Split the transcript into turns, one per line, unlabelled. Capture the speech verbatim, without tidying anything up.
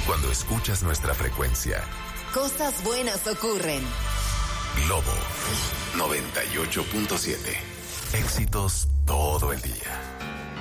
Cuando escuchas nuestra frecuencia,
cosas buenas ocurren.
Globo noventa y ocho punto siete. Éxitos todo el día.